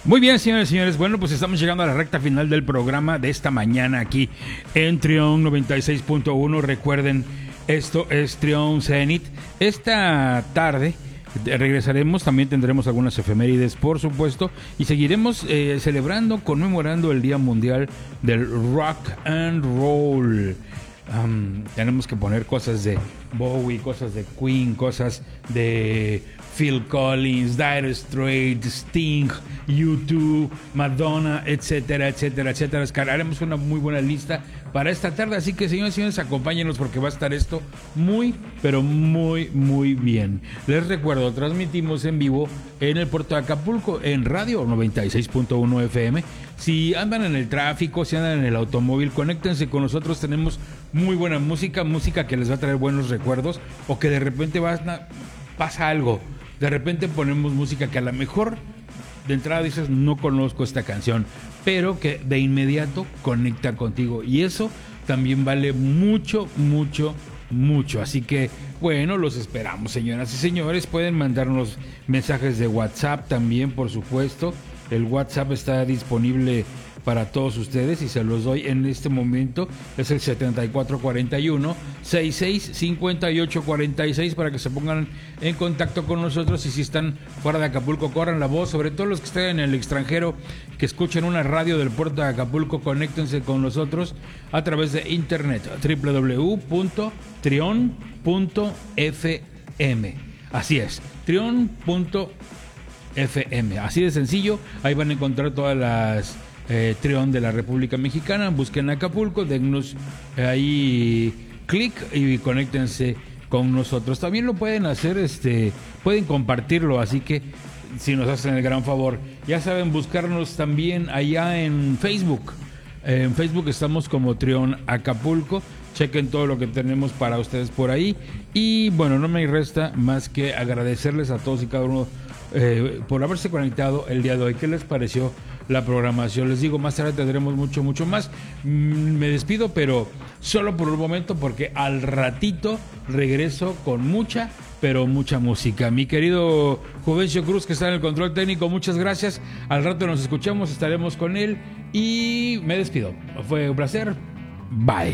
Muy bien, señores y señores. Bueno, pues estamos llegando a la recta final del programa de esta mañana aquí en Trión 96.1. Recuerden, esto es Trión Zenit. Esta tarde regresaremos, también tendremos algunas efemérides, por supuesto, y seguiremos celebrando, conmemorando el Día Mundial del Rock and Roll. Tenemos que poner cosas de Bowie, cosas de Queen, cosas de Phil Collins, Dire Straits, Sting, U2, Madonna, etcétera, etcétera, etcétera. Haremos una muy buena lista para esta tarde, así que señores y señores, acompáñenos porque va a estar esto muy, pero muy, muy bien. Les recuerdo, transmitimos en vivo en el puerto de Acapulco en radio 96.1 FM. Si andan en el tráfico, si andan en el automóvil, conéctense con nosotros. Tenemos muy buena música que les va a traer buenos recuerdos, o que de repente pasa algo. De repente ponemos música que a lo mejor de entrada dices, no conozco esta canción, pero que de inmediato conecta contigo. Y eso también vale mucho, mucho, mucho. Así que, bueno, los esperamos, señoras y señores. Pueden mandarnos mensajes de WhatsApp también, por supuesto. El WhatsApp está disponible para todos ustedes y se los doy en este momento. Es el 7441-665846 para que se pongan en contacto con nosotros. Y si están fuera de Acapulco, corran la voz. Sobre todo los que estén en el extranjero, que escuchen una radio del puerto de Acapulco, conéctense con nosotros a través de internet, www.trion.fm. Así es, trion.fm, así de sencillo. Ahí van a encontrar todas las Trión de la República Mexicana. Busquen Acapulco, dennos ahí clic y conéctense con nosotros. También lo pueden hacer, pueden compartirlo, así que si nos hacen el gran favor, ya saben, buscarnos también allá en Facebook. En Facebook estamos como Trión Acapulco. Chequen todo lo que tenemos para ustedes por ahí. Y bueno, no me resta más que agradecerles a todos y cada uno por haberse conectado el día de hoy. ¿Qué les pareció la programación? Les digo, más tarde tendremos mucho, mucho más. Me despido, pero solo por un momento, porque al ratito regreso con mucha, pero mucha música. Mi querido Juvencio Cruz, que está en el control técnico, muchas gracias. Al rato nos escuchamos, estaremos con él y me despido. Fue un placer. Bye.